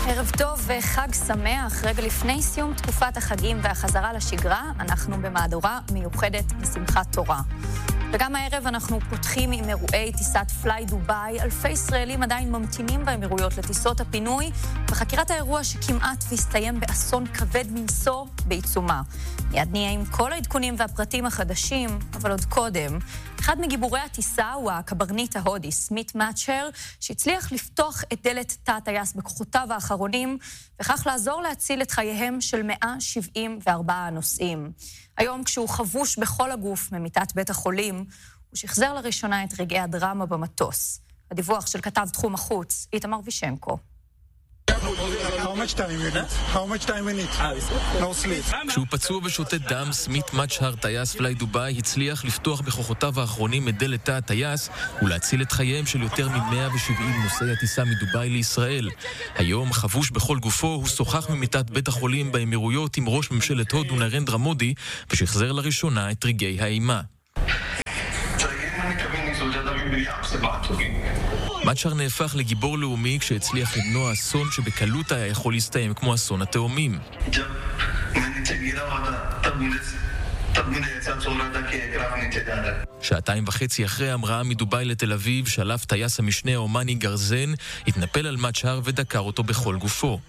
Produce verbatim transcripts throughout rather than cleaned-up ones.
ערב טוב וחג שמח. רגע לפני סיום תקופת החגים והחזרה לשגרה, אנחנו במהדורה מיוחדת לשמחת תורה. וגם הערב אנחנו פותחים עם אירועי טיסת פליי דוביי. אלפי ישראלים עדיין ממתינים באמירויות לטיסות הפינוי, וחקירת האירוע שכמעט והסתיים באסון כבד מנשוא בעיצומה. מיד נהיה עם כל העדכונים והפרטים החדשים, אבל עוד קודם, אחד מגיבורי הטיסה הוא הקברניט ההודי, סמית מאצ'ר, שהצליח לפתוח את דלת תא הטייס בכוחותיו האחרונים, וכך לעזור להציל את חייהם של מאה שבעים וארבעה נוסעים. היום, כשהוא חבוש בכל הגוף ממיטת בית החולים, הוא שחזר לראשונה את רגעי הדרמה במטוס. הדיווח של כתב תחום החוץ, איתמר וישנקו. How much time you need? How much time we need? No sleep. כשהוא פצוע ושותת דם, סמית מאצ'ר, טייס פליי דוביי, הצליח לפתוח בכוחותיו האחרונים את דלת תא הטייס ולהציל את חייהם של יותר מ-מאה ושבעים נוסעי הטיסה מדוביי לישראל. היום, חבוש בכל גופו, הוא שוחח ממיטת בית החולים באמירויות עם ראש ממשלת הודו נרנדרה מודי, ושחזר לראשונה את רגעי האימה. מאצ'ר נהפך לגיבור לאומי כשהצליח למנוע אסון שבקלות היה יכול להסתיים כמו אסון התאומים. שעתיים וחצי אחרי המראה מדוביי לתל אביב, שלף טייס המשנה האומני גרזן, התנפל על מאצ'ר ודקר אותו בכל גופו.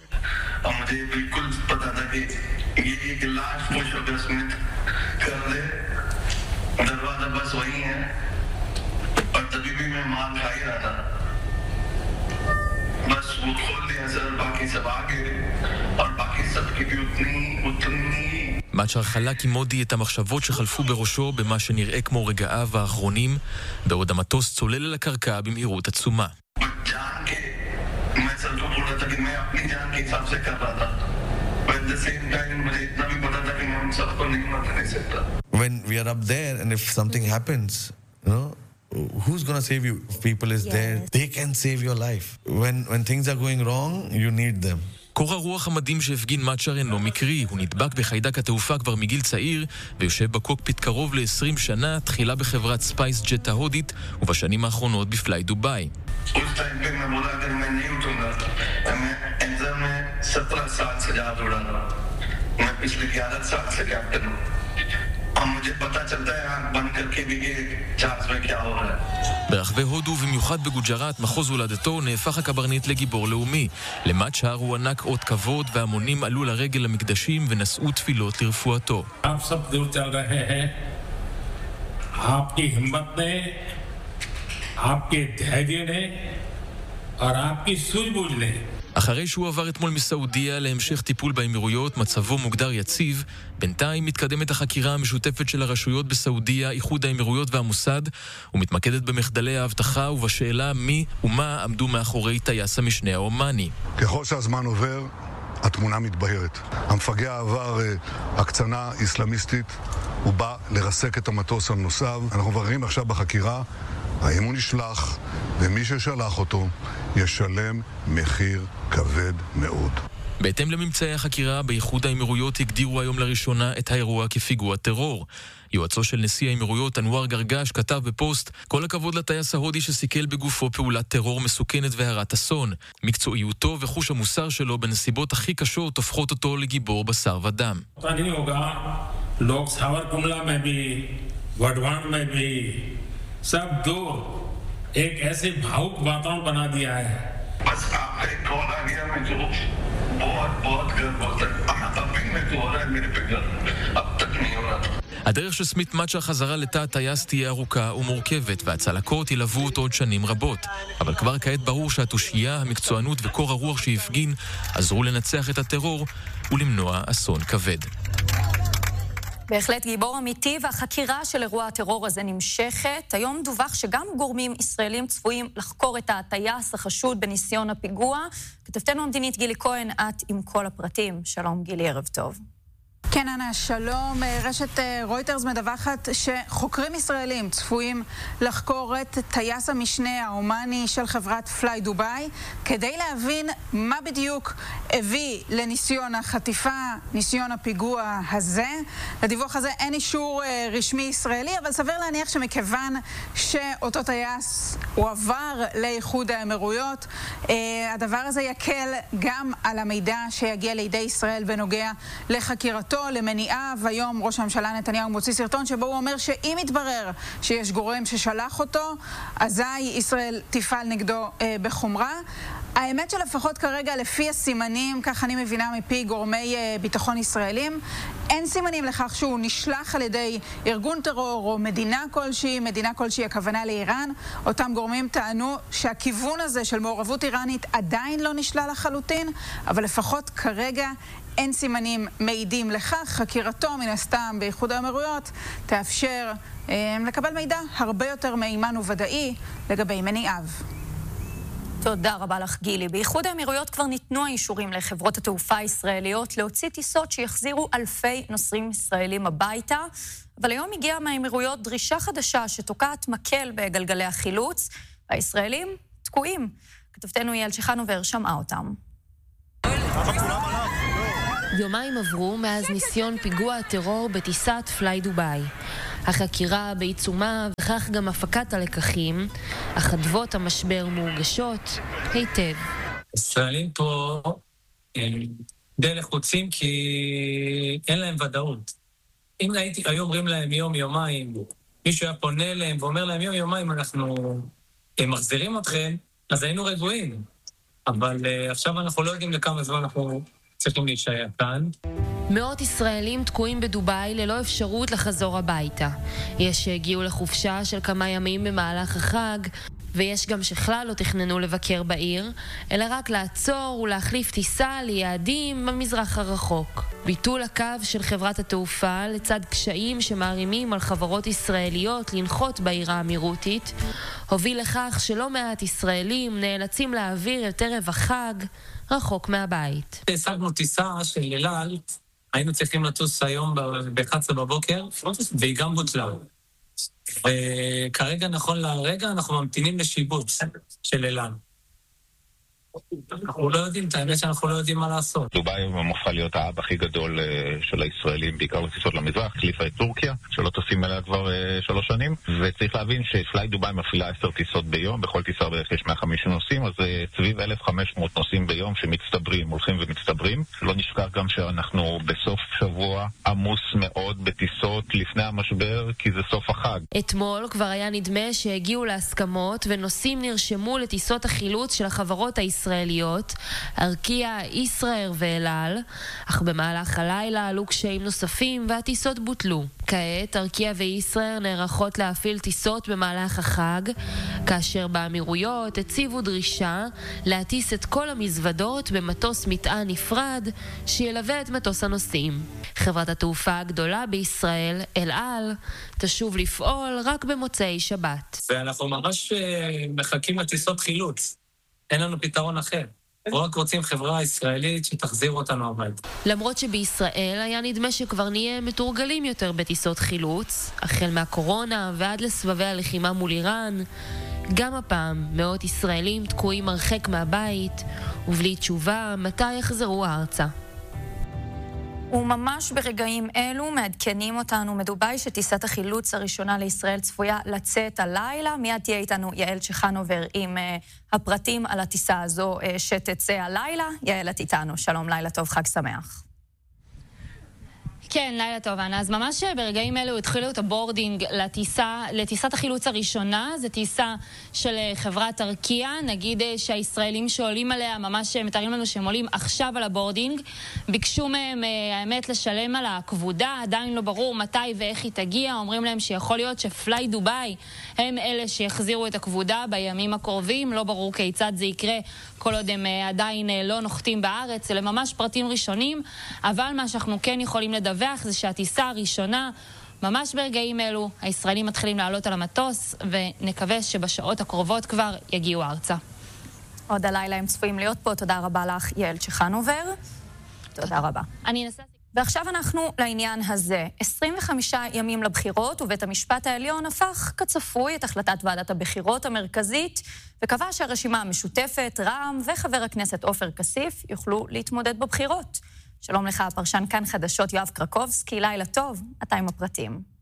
מאצ'ר חלק עם מודי את המחשבות שחלפו בראשו במה שנראה כמו רגעיו האחרונים, בעוד המטוס צולל אל הקרקע במהירות עצומה. When we are up there and if something happens, you know, who's going to save you? If people is yes. there, they can save your life. When when things are going wrong, you need them. קור הרוח המדהים שהפגין מאצ'ר אינו מקרי. הוא נדבק בחיידק התעופה כבר מגיל צעיר, ויושב בקוקפיט קרוב ל-עשרים שנה, תחילה בחברת ספייס ג'ט ההודית, ובשנים האחרונות בפליי דוביי. ברחבי הודו ובמיוחד בגוג'ראט, מחוז הולדתו, נהפך הקברניט לגיבור לאומי. למאצ'ר הוא ענק אות כבוד, והמונים עלו לרגל למקדשים ונשאו תפילות לרפואתו. आपकी हिम्मत ने, आपके धैर्य ने और आपकी सूझबूझ ने. אחרי שהוא עבר אתמול מסעודיה להמשך טיפול באמירויות, מצבו מוגדר יציב. בינתיים מתקדמת החקירה המשותפת של הרשויות בסעודיה, איחוד האמירויות והמוסד, ומתמקדת במחדלי האבטחה ובשאלה מי ומה עמדו מאחורי טייס המשנה האומני. ככל שהזמן עובר, התמונה מתבהרת. המפגע עבר הקצנה איסלאמיסטית, הוא בא לרסק את המטוס על נוסעיו. אנחנו מבררים עכשיו בחקירה האם הוא נשלח, ומי ששלח אותו ישלם מחיר כבד מאוד. בהתאם לממצאי החקירה, באיחוד האמירויות הגדירו היום לראשונה את האירוע כפיגוע טרור. יועצו של נשיא האמירויות אנואר גרגש כתב בפוסט: כל הכבוד לטייס ההודי שסיכל בגופו פעולת טרור מסוכנת והרת אסון. מקצועיותו וחוש המוסר שלו בנסיבות הכי קשות הופכות אותו לגיבור בשר ודם. लोग सावर कुमला में भी वडवान में भी सब दो एक ऐसे भावुक वातावरण बना दिया है. बस आपके कॉल आ गया मैं जो बहुत बहुत गर्व होता है. अब भी मैं तो हो रहा है मेरे पे गर्व अब तक नहीं हो रहा. הדרך של סמית מאצ'ר חזרה לתא הטייס תהיה ארוכה ומורכבת, והצלקות ילוו אותו עוד שנים רבות. אבל כבר כעת ברור שהתושייה, המקצוענות וקור הרוח שהפגין עזרו לנצח את הטרור ולמנוע אסון כבד. בהחלט גיבור אמיתי, והחקירה של אירוע הטרור הזה נמשכת. היום דווח שגם גורמים ישראלים צפויים לחקור את הטייס החשוד בניסיון הפיגוע. כתבתנו המדינית גילי כהן, את עם כל הפרטים. שלום גילי, ערב טוב. כן, אנה, שלום. רשת רויטרס מדווחת שחוקרים ישראלים צפויים לחקור את טייס המשנה האומני של חברת פליי דוביי כדי להבין מה בדיוק הביא לניסיון החטיפה, ניסיון הפיגוע הזה. לדיווח הזה אין אישור רשמי ישראלי, אבל סביר להניח שמכיוון שאותו טייס הועבר לאיחוד האמירויות, הדבר הזה יקל גם על המידע שיגיע לידי ישראל בנוגע לחקירתו, למניעה. והיום ראש הממשלה נתניהו מוציא סרטון שבו הוא אומר שאם יתברר שיש גורם ששלח אותו, אזי ישראל תפעל נגדו אה, בחומרה. האמת שלפחות כרגע לפי הסימנים, כך אני מבינה מפי גורמי אה, ביטחון ישראלים, אין סימנים לכך שהוא נשלח על ידי ארגון טרור או מדינה כלשהי, מדינה כלשהי הכוונה לאיראן. אותם גורמים טענו שהכיוון הזה של מעורבות איראנית עדיין לא נשלל לחלוטין, אבל לפחות כרגע אין סימנים מעידים לכך. חקירתו מן הסתם באיחוד האמירויות תאפשר אה, לקבל מידע הרבה יותר מהימן וודאי לגבי מניעיו. תודה רבה לך גילי. באיחוד האמירויות כבר ניתנו האישורים לחברות התעופה הישראליות להוציא טיסות שיחזירו אלפי נוסעים ישראלים הביתה, אבל היום הגיעה מהאמירויות דרישה חדשה שתוקעת מקל בגלגלי החילוץ. הישראלים תקועים. כתבתנו יעל צ'חנובר שמעה אותם. יומיים עברו מאז ניסיון פיגוע הטרור בטיסת פליי דוביי. החקירה בעיצומה וכך גם הפקת הלקחים, החדבות המשבר מורגשות היטב. ישראלים פה די לחוצים כי אין להם ודאות. אם הייתי, היו אומרים להם יום יומיים, מישהו היה פונה להם ואומר להם יום יומיים אנחנו מחזירים אתכם, אז היינו רגועים. אבל uh, עכשיו אנחנו לא יודעים לכמה זמן אנחנו צריכים להישאר כאן. מאות ישראלים תקועים בדוביי ללא אפשרות לחזור הביתה. יש שהגיעו לחופשה של כמה ימים במהלך החג, ויש גם שכלל לא תכננו לבקר בעיר, אלא רק לעצור ולהחליף טיסה ליעדים במזרח הרחוק. ביטול הקו של חברת התעופה לצד קשיים שמערימים על חברות ישראליות לנחות בעיר האמירותית, הוביל לכך שלא מעט ישראלים נאלצים להעביר את ערב החג רחוק מהבית. השגנו טיסה של אל על, היינו צריכים לטוס היום ב-אחת עשרה בבוקר, והיא גם בוטלה. וכרגע נכון לרגע אנחנו ממתינים לשיבוץ של אל על. אנחנו לא יודעים, את האמת שאנחנו לא יודעים מה לעשות. דוביי מופע להיות האב הכי גדול של הישראלים, בעיקר בטיסות למזרח, החליפה את טורקיה, שלא טוסים אליה כבר שלוש שנים, וצריך להבין שפליי דוביי מפעילה עשר טיסות ביום, בכל טיסה בערך יש מאה וחמישים נוסעים, אז סביב אלף וחמש מאות נוסעים ביום שמצטברים, הולכים ומצטברים. לא נשכח גם שאנחנו בסוף שבוע עמוס מאוד בטיסות לפני המשבר, כי זה סוף החג. אתמול כבר היה נדמה שהגיעו להסכמות, ונוסעים נרשמו לטיסות החילוץ של החברות הישראליות. ישראליות, ארקיע, ישראייר ואל על, אך במהלך הלילה עלו קשיים נוספים והטיסות בוטלו. כעת ארקיע וישראייר נערכות להפעיל טיסות במהלך החג, כאשר באמירויות הציבו דרישה להטיס את כל המזוודות במטוס מטען נפרד שילווה את מטוס הנוסעים. חברת התעופה הגדולה בישראל, אל על, תשוב לפעול רק במוצאי שבת. ואנחנו ממש מחכים לטיסות חילוץ. אין לנו פתרון אחר. אנחנו רק רוצים חברה ישראלית שתחזיר אותנו הביתה. למרות שבישראל היה נדמה שכבר נהיה מתורגלים יותר בטיסות חילוץ, החל מהקורונה ועד לסבבי הלחימה מול איראן, גם הפעם מאות ישראלים תקועים הרחק מהבית, ובלי תשובה מתי יחזרו ארצה. וממש ברגעים אלו מעדכנים אותנו מדוביי שטיסת החילוץ הראשונה לישראל צפויה לצאת הלילה. מיד תהיה איתנו יעל צ'חנובר עם uh, הפרטים על הטיסה הזו uh, שתצא הלילה. יעל, את איתנו. שלום, לילה טוב, חג שמח. כן, לילה טוב, אנה. אז ממש ברגעים אלו התחילו את הבורדינג לטיסה, לטיסת החילוץ הראשונה. זו טיסה של חברת ארקיע. נגיד שהישראלים שעולים עליה ממש מתארים לנו שהם עולים עכשיו על הבורדינג. ביקשו מהם, האמת, לשלם על הכבודה. עדיין לא ברור מתי ואיך היא תגיע. אומרים להם שיכול להיות שפליי דוביי הם אלה שיחזירו את הכבודה בימים הקרובים. לא ברור כיצד זה יקרה כל עוד הם עדיין לא נוחתים בארץ. אלה ממש פרטים ראשונים. אבל מה שאנחנו כן יכולים לדבר זה שהטיסה הראשונה, ממש ברגעים אלו, הישראלים מתחילים לעלות על המטוס, ונקווה שבשעות הקרובות כבר יגיעו ארצה. עוד הלילה הם צפויים להיות פה. תודה רבה לך, יעל צ'חנובר. תודה רבה. אני אנסה... ועכשיו אנחנו לעניין הזה. עשרים וחמישה ימים לבחירות, ובית המשפט העליון הפך כצפוי את החלטת ועדת הבחירות המרכזית, וקבע שהרשימה המשותפת, רע"מ וחבר הכנסת עופר כסיף יוכלו להתמודד בבחירות. שלום לך, הפרשן כאן חדשות יואב קרקובסקי, לילה טוב, אתה עם הפרטים.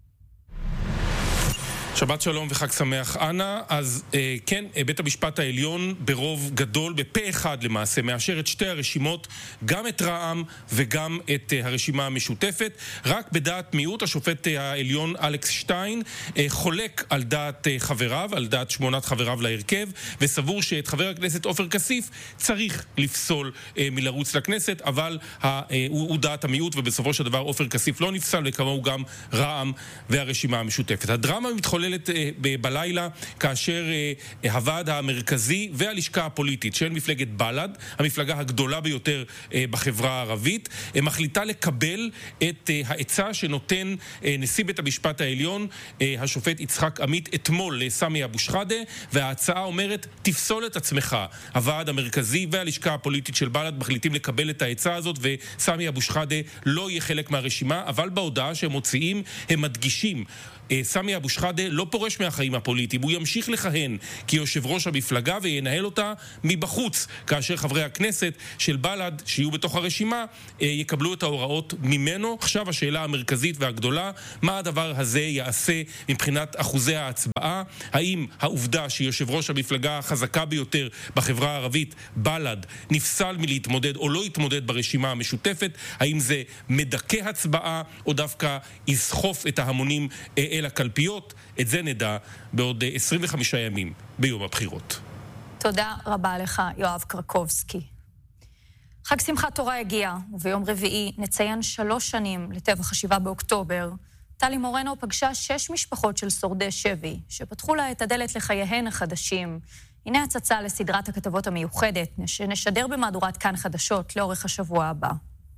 שבת שלום וחג שמח אנה. אז אה, כן, בית המשפט העליון ברוב גדול, בפה אחד למעשה, מאשר את שתי הרשימות, גם את רע"מ וגם את אה, הרשימה המשותפת. רק בדעת מיעוט, השופט אה, העליון אלכס שטיין אה, חולק על דעת אה, חבריו, על דעת שמונת חבריו להרכב, וסבור שאת חבר הכנסת עופר כסיף צריך לפסול אה, מלרוץ לכנסת, אבל אה, הוא, הוא דעת המיעוט, ובסופו של דבר עופר כסיף לא נפסל, וכמוהו גם רע"מ והרשימה המשותפת. הדרמה מתחוללת בלילה כאשר הוועד המרכזי והלשכה הפוליטית של מפלגת בל"ד, המפלגה הגדולה ביותר בחברה הערבית, מחליטה לקבל את העצה שנותן נשיא בית המשפט העליון, השופט יצחק עמית, אתמול לסמי אבו שחאדה, וההצעה אומרת, תפסול את עצמך. הוועד המרכזי והלשכה הפוליטית של בל"ד מחליטים לקבל את העצה הזאת, וסמי אבו שחאדה לא יהיה חלק מהרשימה, אבל בהודעה שהם מוציאים הם מדגישים, סמי אבו שחאדה לא פורש מהחיים הפוליטיים, הוא ימשיך לכהן כיושב ראש המפלגה וינהל אותה מבחוץ, כאשר חברי הכנסת של בל"ד שיהיו בתוך הרשימה יקבלו את ההוראות ממנו. עכשיו השאלה המרכזית והגדולה, מה הדבר הזה יעשה מבחינת אחוזי ההצבעה? האם העובדה שיושב ראש המפלגה החזקה ביותר בחברה הערבית, בל"ד, נפסל מלהתמודד או לא יתמודד ברשימה המשותפת, האם זה מדכא הצבעה או דווקא יסחוף את ההמונים אל הקלפיות? את זה נדע בעוד עשרים וחמישה ימים ביום הבחירות. תודה רבה לך, יואב קרקובסקי. חג שמחת תורה הגיע, וביום רביעי נציין שלוש שנים לטבח השבעה באוקטובר. טלי מורנו פגשה שש משפחות של שורדי שבי, שפתחו לה את הדלת לחייהן החדשים. הנה הצצה לסדרת הכתבות המיוחדת, שנשדר במהדורת כאן חדשות לאורך השבוע הבא.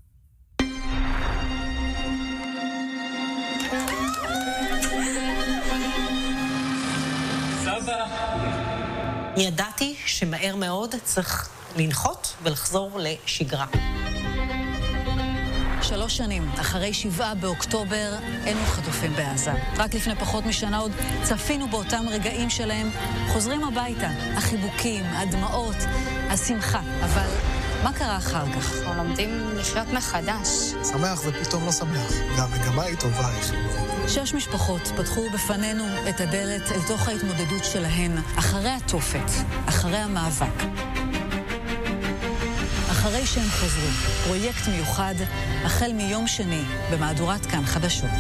ידעתי שמהר מאוד צריך לנחות ולחזור לשגרה. שלוש שנים אחרי שבעה באוקטובר אינו חטופים בעזה. רק לפני פחות משנה עוד צפינו באותם רגעים שלהם חוזרים הביתה. החיבוקים, הדמעות, השמחה. אבל מה קרה אחר כך? אנחנו לומדים לחיות מחדש. שמח ופתאום לא שמח. והמגמה היא טובה, היא חיובית. שש משפחות פתחו בפנינו את הדלת אל תוך ההתמודדות שלהן, אחרי התופת, אחרי המאבק. אחרי שהם חזרו, פרויקט מיוחד, החל מיום שני, במהדורת כאן חדשות.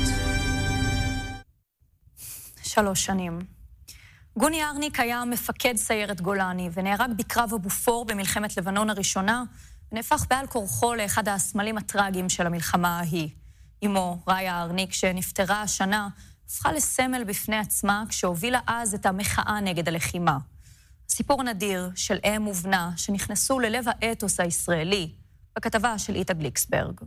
שלוש שנים. גוני ארניק היה מפקד סיירת גולני, ונהרג בקרב הבופור במלחמת לבנון הראשונה, ונהפך בעל כורחו לאחד הסמלים הטרגיים של המלחמה ההיא. אמו, ראיה ארניק, שנפטרה השנה, הפכה לסמל בפני עצמה כשהובילה אז את המחאה נגד הלחימה. סיפור נדיר של אם ובנה שנכנסו ללב האתוס הישראלי, בכתבה של איתה גליקסברג.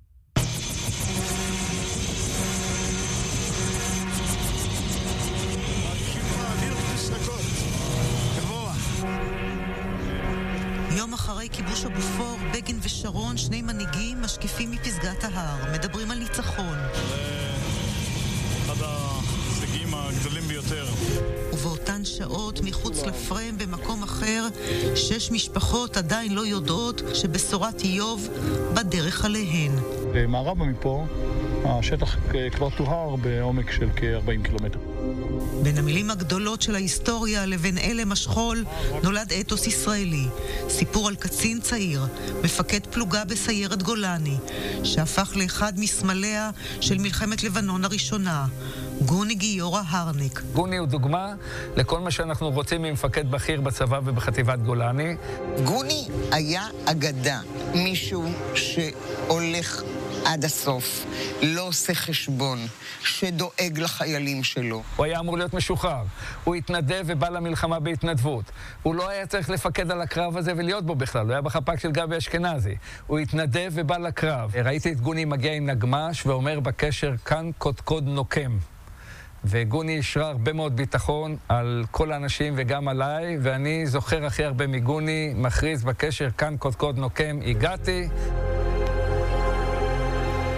יום אחרי כיבוש הבופור, בגין ושרון, שני מנהיגים משקיפים מפסגת ההר, מדברים על ניצחון. אחד ההישגים הגדולים ביותר. ובאותן שעות, מחוץ לפרם במקום אחר, שש משפחות עדיין לא יודעות שבשורת איוב בדרך עליהן. מערבה מפה, השטח כבר טוהר בעומק של כ-ארבעים קילומטר. בין המילים הגדולות של ההיסטוריה לבין אלם השכול נולד אתוס ישראלי. סיפור על קצין צעיר, מפקד פלוגה בסיירת גולני, שהפך לאחד מסמליה של מלחמת לבנון הראשונה. גוני גיורא הרניק. גוני הוא דוגמה לכל מה שאנחנו רוצים ממפקד בכיר בצבא ובחטיבת גולני. גוני היה אגדה, מישהו שהולך עד הסוף, לא עושה חשבון, שדואג לחיילים שלו. הוא היה אמור להיות משוחרר, הוא התנדב ובא למלחמה בהתנדבות. הוא לא היה צריך לפקד על הקרב הזה ולהיות בו בכלל, הוא היה בחפ"ק של גבי אשכנזי. הוא התנדב ובא לקרב. ראיתי את גוני מגיע עם נגמש ואומר בקשר, כאן קודקוד נוקם. וגוני ישרה הרבה מאוד ביטחון על כל האנשים וגם עליי, ואני זוכר הכי הרבה מגוני, מכריז בקשר, כאן קודקוד נוקם, הגעתי.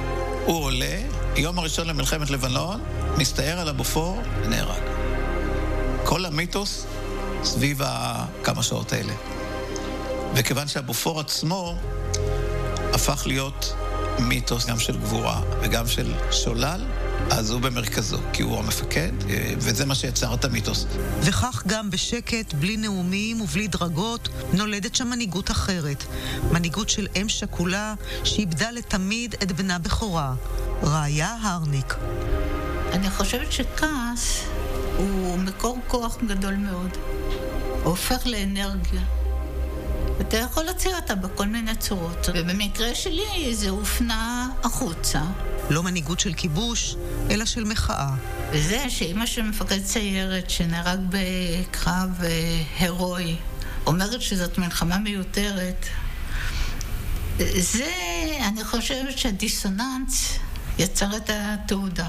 הוא עולה, יום הראשון למלחמת לבנון, מסתער על הבופור ונהרג. כל המיתוס סביב כמה שעות האלה. וכיוון שהבופור עצמו הפך להיות מיתוס גם של גבורה וגם של שולל, אז הוא במרכזו, כי הוא המפקד, וזה מה שיצר את המיתוס. וכך גם בשקט, בלי נאומים ובלי דרגות, נולדת שם מנהיגות אחרת. מנהיגות של אם שכולה שאיבדה לתמיד את בנה בכורה, רעיה הרניק. אני חושבת שכעס הוא מקור כוח גדול מאוד. הוא הופך לאנרגיה. אתה יכול להוציא אותה בכל מיני צורות. ובמקרה שלי זה הופנה החוצה. לא מנהיגות של כיבוש, אלא של מחאה. וזה שאמא של מפקד ציירת שנהרג בקרב הרואי, אומרת שזאת מלחמה מיותרת. זה, אני חושבת שהדיסוננס יצר את התעודה.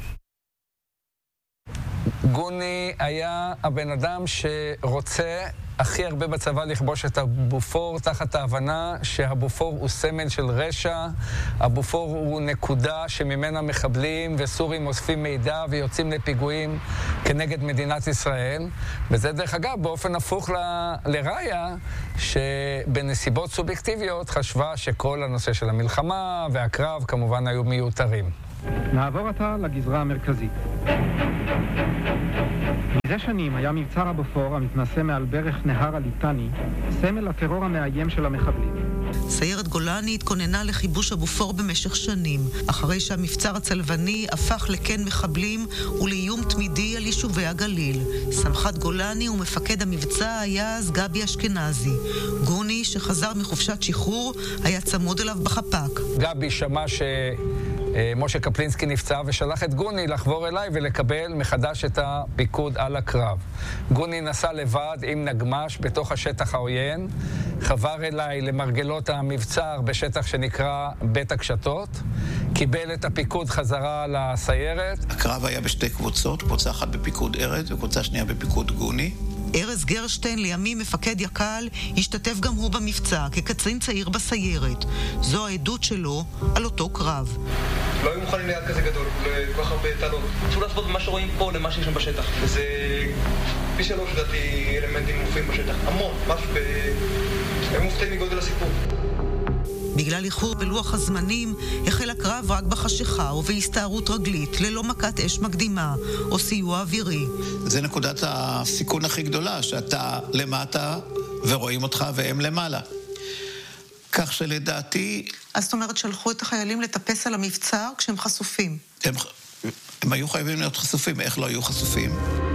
גוני היה הבן אדם שרוצה הכי הרבה בצבא לכבוש את הבופור, תחת ההבנה שהבופור הוא סמל של רשע, הבופור הוא נקודה שממנה מחבלים וסורים אוספים מידע ויוצאים לפיגועים כנגד מדינת ישראל. וזה דרך אגב באופן הפוך ל... לראיה, שבנסיבות סובייקטיביות חשבה שכל הנושא של המלחמה והקרב כמובן היו מיותרים. נעבור עתה לגזרה המרכזית. מזה שנים היה מבצר הבופור המתנשא מעל ברך נהר הליטני, סמל הטרור המאיים של המחבלים. סיירת גולני התכוננה לכיבוש הבופור במשך שנים, אחרי שהמבצר הצלבני הפך לקן מחבלים ולאיום תמידי על יישובי הגליל. סמח"ט גולני ומפקד המבצע היה אז גבי אשכנזי. גוני, שחזר מחופשת שחרור, היה צמוד אליו בחפ"ק. גבי שמע ש... משה קפלינסקי נפצע ושלח את גוני לחבור אליי ולקבל מחדש את הפיקוד על הקרב. גוני נסע לבד עם נגמש בתוך השטח העוין, חבר אליי למרגלות המבצר בשטח שנקרא בית הקשתות, קיבל את הפיקוד חזרה לסיירת. הקרב היה בשתי קבוצות, קבוצה אחת בפיקוד ארז וקבוצה שנייה בפיקוד גוני. ארז גרשטיין, לימים מפקד יקל, השתתף גם הוא במבצע כקצין צעיר בסיירת. זו העדות שלו על אותו קרב. לא היו מוכנים ליד כזה גדול, לכל כך הרבה טענות. צריך לעשות מה שרואים פה למה שיש שם בשטח. וזה פי שלוש לדעתי אלמנטים מופיעים בשטח. המון, משהו ב... הם מופתעים מגודל הסיפור. בגלל איחור בלוח הזמנים, החל הקרב רק בחשיכה ובהסתערות רגלית, ללא מכת אש מקדימה או סיוע אווירי. זה נקודת הסיכון הכי גדולה, שאתה למטה ורואים אותך והם למעלה. כך שלדעתי... אז זאת אומרת, שלחו את החיילים לטפס על המבצר כשהם חשופים. הם, הם היו חייבים להיות חשופים, איך לא היו חשופים?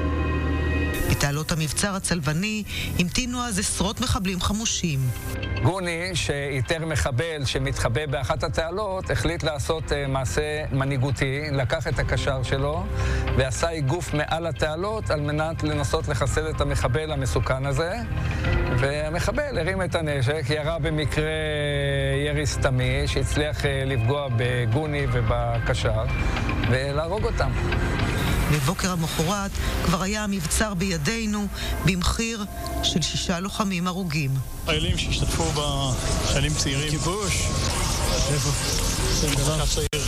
בתעלות המבצר הצלבני המתינו אז עשרות מחבלים חמושים. גוני, שאיתר מחבל שמתחבא באחת התעלות, החליט לעשות uh, מעשה מנהיגותי, לקח את הקשר שלו ועשה איגוף מעל התעלות על מנת לנסות לחסל את המחבל המסוכן הזה. והמחבל הרים את הנשק, ירה במקרה ירי סתמי שהצליח uh, לפגוע בגוני ובקשר ולהרוג אותם. בבוקר המחרת כבר היה המבצר בידינו במחיר של שישה לוחמים הרוגים. חיילים שהשתתפו בחיילים צעירים. כיבוש? איפה? זה דבר צעיר.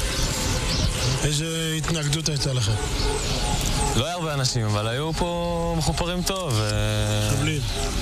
איזה התנגדות הייתה לכם? לא היה הרבה אנשים, אבל היו פה מחופרים טוב. חבלים.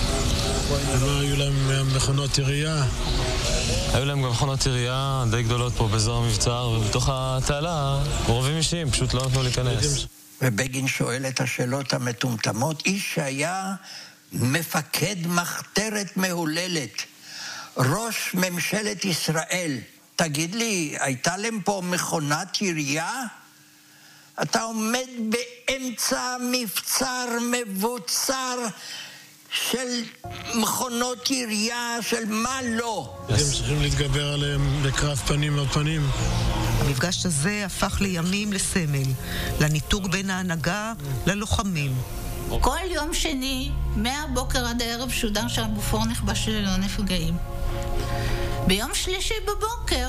ולא היו להם מכונות ירייה? היו להם גם מכונות ירייה די גדולות פה באזור המבצר, ובתוך התעלה רובים אישיים, פשוט לא נתנו להיכנס. ובגין שואל את השאלות המטומטמות, איש שהיה מפקד מחתרת מהוללת, ראש ממשלת ישראל, תגיד לי, הייתה להם פה מכונת ירייה? אתה עומד באמצע מבצר מבוצר של מכונות ירייה, של מה לא? אתם צריכים להתגבר עליהם לקרב פנים על פנים. המפגש הזה הפך לימים לסמל, לניתוק בין ההנהגה ללוחמים. כל יום שני, מהבוקר עד הערב, שודר שהבופור נכבש ללא נפגעים. ביום שלישי בבוקר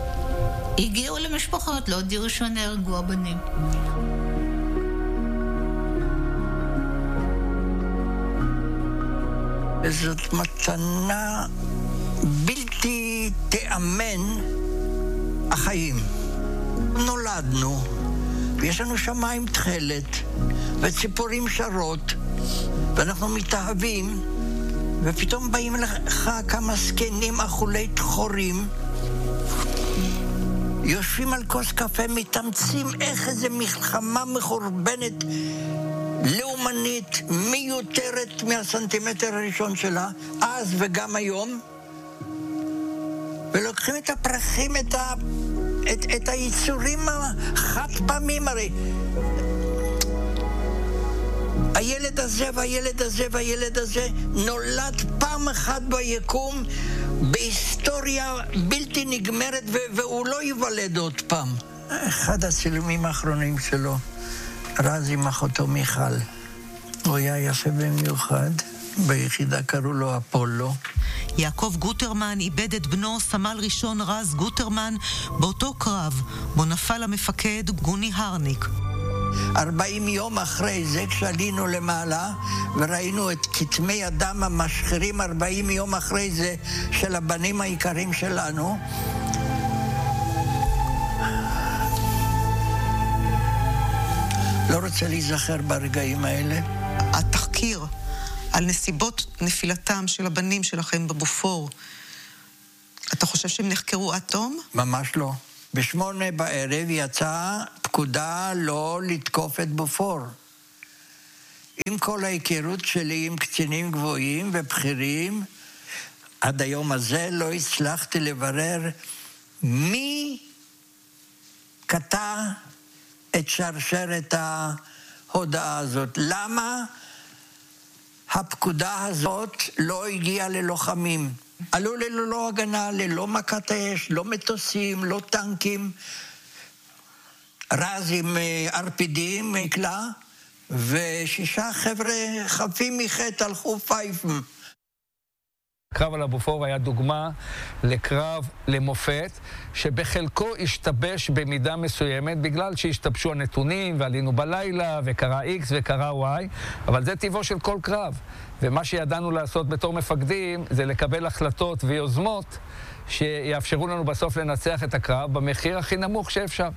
הגיעו למשפחות, לא הודיעו שנהרגו הבנים. זאת מתנה בלתי תאמן החיים. נולדנו, ויש לנו שמיים תכלת, וציפורים שרות, ואנחנו מתאהבים, ופתאום באים לך כמה סקנים אכולי תחורים, יושבים על כוס קפה, מתאמצים איך איזה מלחמה מחורבנת, לאומנית, מיותרת מהסנטימטר הראשון שלה, אז וגם היום, ולוקחים את הפרחים, את, ה... את, את היצורים החד פעמים, הרי הילד הזה והילד הזה והילד הזה נולד פעם אחת ביקום, בהיסטוריה בלתי נגמרת, ו... והוא לא ייוולד עוד פעם. אחד הצילומים האחרונים שלו, רז עם אחותו מיכל. הוא היה יפה במיוחד, ביחידה קראו לו אפולו. יעקב גוטרמן איבד את בנו סמל ראשון רז גוטרמן באותו קרב בו נפל המפקד גוני הרניק. ארבעים יום אחרי זה, כשעלינו למעלה וראינו את כתמי הדם המשחרים ארבעים יום אחרי זה של הבנים העיקרים שלנו, לא רוצה להיזכר ברגעים האלה. התחקיר על נסיבות נפילתם של הבנים שלכם בבופור, אתה חושב שהם נחקרו עד תום? ממש לא. בשמונה בערב יצאה פקודה לא לתקוף את בופור. עם כל ההיכרות שלי עם קצינים גבוהים ובכירים, עד היום הזה לא הצלחתי לברר מי קטע את שרשרת ההודעה הזאת. למה הפקודה הזאת לא הגיעה ללוחמים? עלו ללא הגנה, ללא מכת אש, לא מטוסים, לא טנקים. רז עם ארפידים מקלה, ושישה חבר'ה חפים מחטא הלכו פייפם. הקרב על הבופור היה דוגמה לקרב למופת, שבחלקו השתבש במידה מסוימת, בגלל שהשתבשו הנתונים, ועלינו בלילה, וקרה X וקרה Y, אבל זה טבעו של כל קרב. ומה שידענו לעשות בתור מפקדים, זה לקבל החלטות ויוזמות, שיאפשרו לנו בסוף לנצח את הקרב, במחיר הכי נמוך שאפשר.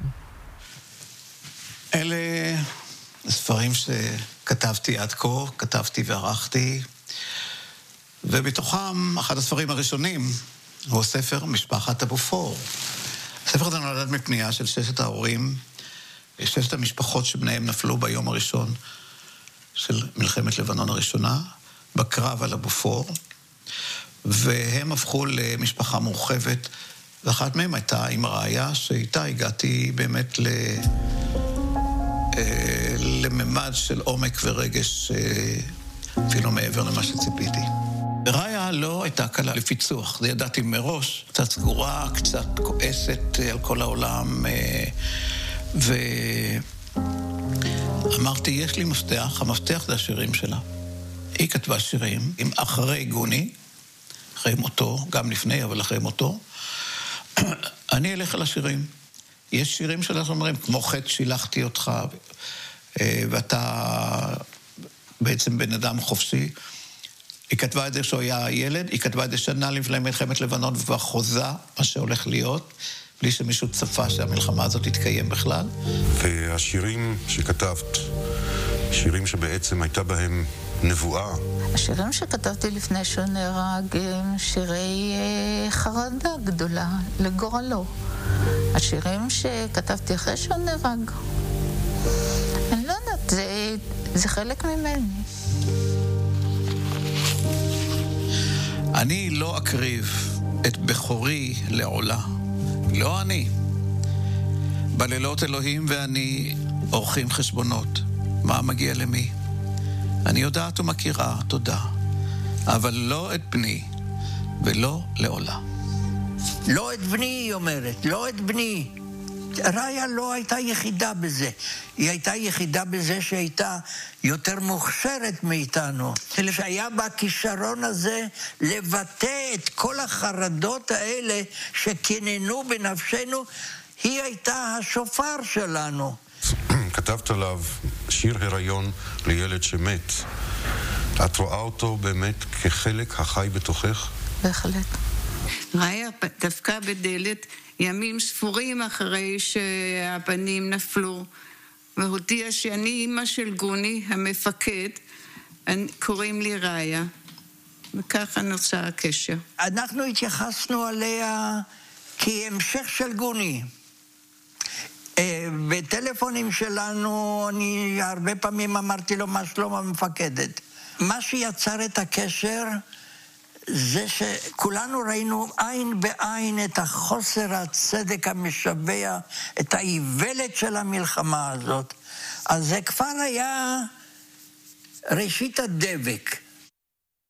אלה ספרים שכתבתי עד כה, כתבתי וערכתי, ובתוכם, אחד הספרים הראשונים, הוא ספר משפחת הבופור. הספר הזה נולד מפנייה של ששת ההורים, ששת המשפחות שבניהם נפלו ביום הראשון של מלחמת לבנון הראשונה, בקרב על הבופור, והם הפכו למשפחה מורחבת, ואחת מהם הייתה עם רעיה, שאיתה הגעתי באמת ל... לממד של עומק ורגש, אפילו מעבר למה שציפיתי. רעיה לא הייתה קלה לפיצוח, זה ידעתי מראש, קצת סגורה, קצת כועסת על כל העולם, ואמרתי, יש לי מפתח, המפתח זה השירים שלה. היא כתבה שירים עם אחרי גוני, אחרי מותו, גם לפני, אבל אחרי מותו. אני אלך על השירים. יש שירים שלה שאומרים, כמו חטא שילחתי אותך, ואתה בעצם בן אדם חופשי. היא כתבה את זה כשהוא היה ילד, היא כתבה את זה שנה לפני מלחמת לבנון, וכבר חוזה מה שהולך להיות, בלי שמישהו צפה שהמלחמה הזאת תתקיים בכלל. והשירים שכתבת, שירים שבעצם הייתה בהם נבואה. השירים שכתבתי לפני שהוא נהרג הם שירי חרדה גדולה לגורלו. השירים שכתבתי אחרי שהוא נהרג, אני לא יודעת, זה, זה חלק ממני. אני לא אקריב את בכורי לעולה. לא אני. בלילות אלוהים ואני עורכים חשבונות. מה מגיע למי? אני יודעת ומכירה, תודה. אבל לא את בני, ולא לעולה. לא את בני, היא אומרת, לא את בני. רעיה לא הייתה יחידה בזה. היא הייתה יחידה בזה שהייתה יותר מוכשרת מאיתנו. שהיה בה הכישרון הזה לבטא את כל החרדות האלה שכיננו בנפשנו. היא הייתה השופר שלנו. כתבת עליו שיר הריון לילד שמת. את רואה אותו באמת כחלק החי בתוכך? בהחלט. ראיה דווקא בדלת ימים ספורים אחרי שהבנים נפלו, והודיע שאני אימא של גוני, המפקד, קוראים לי ראיה. וככה נוצר הקשר. אנחנו התייחסנו עליה כהמשך של גוני. בטלפונים שלנו אני הרבה פעמים אמרתי לו מה שלום המפקדת. מה שיצר את הקשר זה שכולנו ראינו עין בעין את החוסר הצדק המשווה, את האיוולת של המלחמה הזאת. אז זה כבר היה ראשית הדבק.